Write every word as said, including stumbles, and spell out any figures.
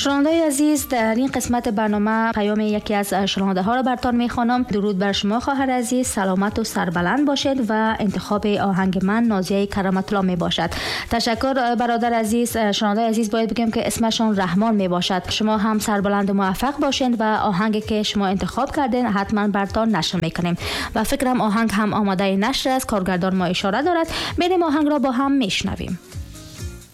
شنونده‌های عزیز، در این قسمت برنامه پیام یکی از شنونده ها را براتون میخوانم. درود بر شما خواهر عزیز، سلامت و سربلند باشید و انتخاب آهنگ من نازیه کرامت الله می باشد. تشکر برادر عزیز. شنونده عزیز باید بگم که اسمشون رحمان می باشد. شما هم سربلند و موفق باشید و آهنگی که شما انتخاب کردین حتما براتون نشر میکنیم و فکرم آهنگ هم آماده نشر است. کارگردان ما اشاره دارد. بریم آهنگ را با هم میشنویم.